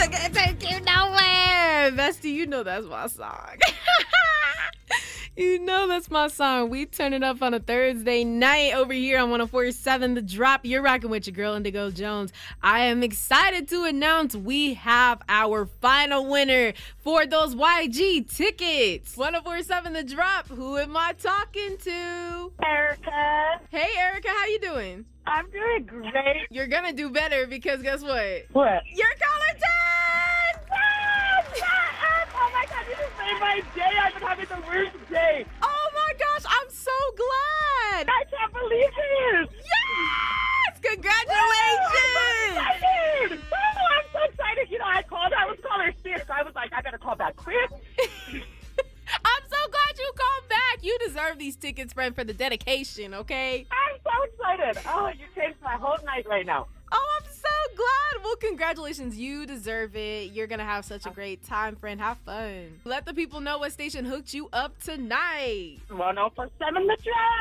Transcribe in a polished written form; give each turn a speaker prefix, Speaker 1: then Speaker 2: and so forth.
Speaker 1: not gonna take you nowhere. Bestie, you know that's my song. You know that's my song. We turn it up on a Thursday night over here on 104.7 The Drop. You're rocking with your girl, Indigo Jones. I am excited to announce we have our final winner for those YG tickets. 104.7 The Drop. Who am I talking to?
Speaker 2: Erica.
Speaker 1: Hey, Erica. How you doing?
Speaker 2: I'm doing great.
Speaker 1: You're gonna do better because guess what?
Speaker 2: What?
Speaker 1: You're caller 10!
Speaker 2: Oh my god, you just made my day. I've been having the worst day.
Speaker 1: Oh my gosh, I'm so glad.
Speaker 2: I can't believe it.
Speaker 1: Yes! Congratulations!
Speaker 2: Oh, I'm so excited. Oh, I'm so excited. You know, I was caller 6. I was like, I gotta call back quick.
Speaker 1: I'm so glad you called back. You deserve these tickets, friend, for the dedication, okay?
Speaker 2: I'm so excited. Oh, you changed my whole night right now.
Speaker 1: Oh, I'm so glad. Well, congratulations. You deserve it. You're going to have such a great time, friend. Have fun. Let the people know what station hooked you up tonight.
Speaker 2: 104.7 The Drop.